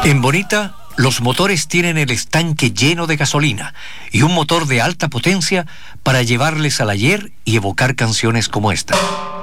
En Bonita, los motores tienen el estanque lleno de gasolina y un motor de alta potencia para llevarles al ayer y evocar canciones como esta.